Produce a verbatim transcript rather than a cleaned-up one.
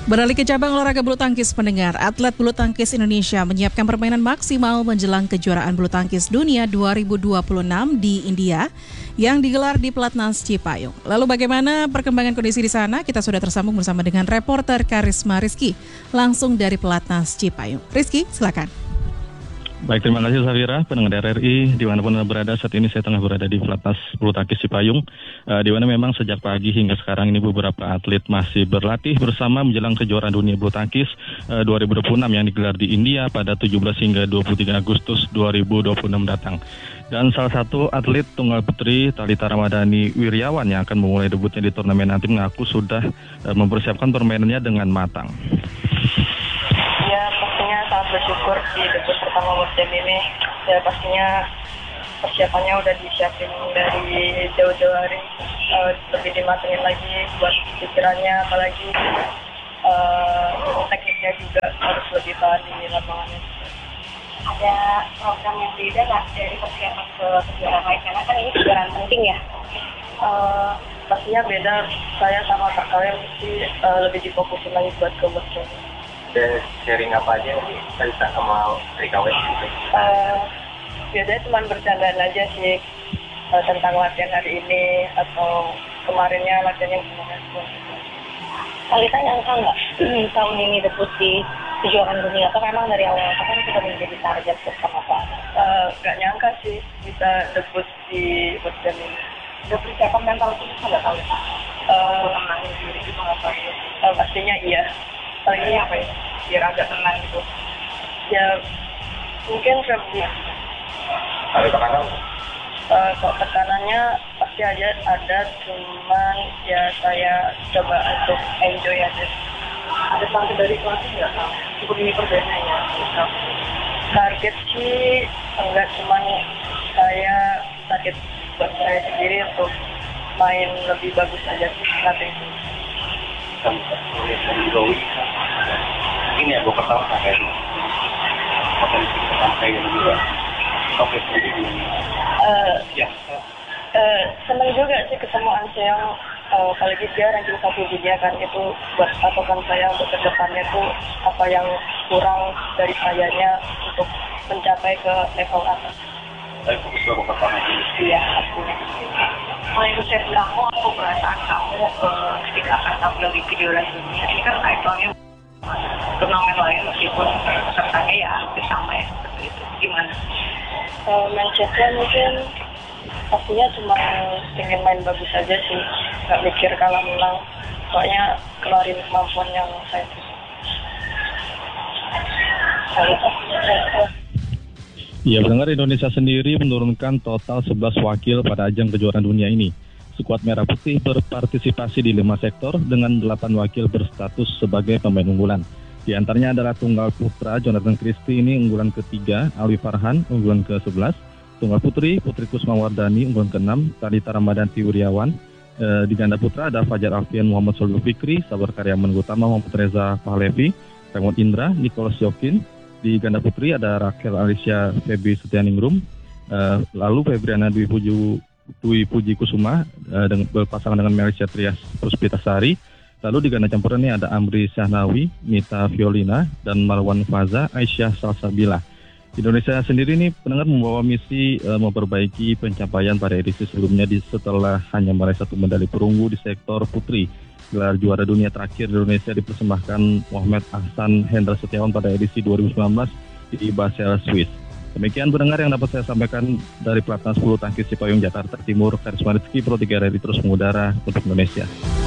Beralih ke cabang olahraga bulu tangkis pendengar, atlet bulu tangkis Indonesia menyiapkan permainan maksimal menjelang kejuaraan bulu tangkis dunia dua ribu dua puluh enam di India yang digelar di Pelatnas Cipayung. Lalu bagaimana perkembangan kondisi di sana? Kita sudah tersambung bersama dengan reporter Karisma Rizky langsung dari Pelatnas Cipayung. Rizky, silakan. Baik, terima kasih Safira, pendengar R R I, dimanapun Anda berada. Saat ini saya tengah berada di Pelatnas Bulu Tangkis Cipayung, uh, di mana memang sejak pagi hingga sekarang ini beberapa atlet masih berlatih bersama menjelang kejuaraan dunia bulu tangkis uh, dua ribu dua puluh enam yang digelar di India pada tujuh belas hingga dua puluh tiga Agustus dua ribu dua puluh enam datang. Dan salah satu atlet tunggal putri, Thalita Ramadhani Wirjawan, yang akan memulai debutnya di turnamen nanti mengaku sudah uh, mempersiapkan permainannya dengan matang. Ya, pastinya sangat bersyukur di debut pertama World Jam ini. Ya, pastinya persiapannya udah disiapin dari jauh-jauh hari, uh, lebih dimatengin lagi buat pikirannya, apalagi uh, tekniknya juga harus lebih tahan di lapangannya. Ada program yang beda nggak dari persiapan ke kejuaraan lain? Karena kan ini kejuaraan penting ya. Uh, pastinya beda. Saya sama Kak Kalian mesti uh, lebih difokusin lagi buat ke World Jam. Dan sharing apa aja nih Thalita sama Rika Wes gitu? Uh, biasanya cuma bercandaan aja sih uh, tentang latihan hari ini atau kemarinnya latihannya gimana. Thalita nyangka nggak hmm, tahun ini debut di kejuaraan dunia atau memang dari awal kan sudah menjadi target bersama Pak? Uh, gak nyangka sih bisa debut di World Jam ini. Udah persiapan mental khusus nggak tahu? Uh, tenangin diri gitu ngapain? Uh, pastinya iya. Paling apa ya? Biar agak tenang gitu. Ya mungkin lebih. Ada tekanan? Uh, kok tekanannya pasti aja ada, cuman ya saya coba untuk enjoy aja. Ada target dari pelatih nggak? Cukup ini perdana ya. Target sih enggak, cuman saya target buat saya sendiri untuk main lebih bagus aja sih nanti. Dari Zoe ini ya, gue pertama sampai potensi sampai juga oke uh, ya uh, senang juga sih ketemu Anseong, uh, apalagi dia ranking satu dunia kan, itu buat patokan saya untuk kedepannya tuh apa yang kurang dari sayanya untuk mencapai ke level atas. Tapi fokus ke babak pertama dulu. Iya, pastinya. Mindset kamu atau perasaan kamu uh, ketika akan tampil di kejuaraan dunia ini kan title-nya turnamen lain meskipun pesertanya ya hampir sama ya, seperti itu. Gimana? Uh, mindsetnya mungkin pastinya cuma ingin main bagus aja sih, nggak mikir kalah menang, pokoknya kelarin kemampuan yang saya punya. Ya, pendengar, Indonesia sendiri menurunkan total sebelas wakil pada ajang kejuaraan dunia ini. Skuad Merah Putih berpartisipasi di lima sektor dengan delapan wakil berstatus sebagai pemain unggulan. Di antaranya adalah tunggal putra Jonathan Christie, ini unggulan ketiga, Alwi Farhan unggulan ke sebelas, tunggal putri Putri Kusmawardani unggulan ke enam, Thalita Ramadhani Wirjawan. E, di ganda putra ada Fajar Alfian Muhammad Solul Fikri, Sabar Karyaman Utama Muhammad Reza Pahlevi, Raymond Indra, Nicholas Yokin. Di ganda putri ada Raquel Alicia Feby Setianingrum, uh, lalu Febriana Dwi Puji, Dwi Puji Kusuma uh, dengan, berpasangan dengan Melisha Trias Puspitasari. Lalu di ganda campuran ini ada Amri Syahnawi, Mita Violina, dan Marwan Faza Aisyah Salsabila. Indonesia sendiri ini pendengar membawa misi uh, memperbaiki pencapaian pada edisi sebelumnya di setelah hanya meraih satu medali perunggu di sektor putri. Gelar juara dunia terakhir Indonesia dipersembahkan Muhammad Ahsan Hendra Setiawan pada edisi dua ribu sembilan belas di Basel, Swiss. Demikian pendengar yang dapat saya sampaikan dari Pelatnas Bulu Tangkis Cipayung, Jakarta Timur. Karisma Rizky, Pro tiga R R I terus mengudara untuk Indonesia.